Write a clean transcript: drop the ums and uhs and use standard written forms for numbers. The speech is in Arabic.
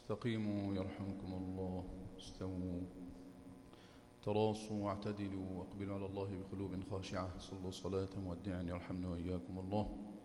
استقيموا يرحمكم الله. استووا تراصوا واعتدلوا واقبلوا على الله بقلوب خاشعة. صلوا صلاة مودعا يرحمنا وإياكم الله.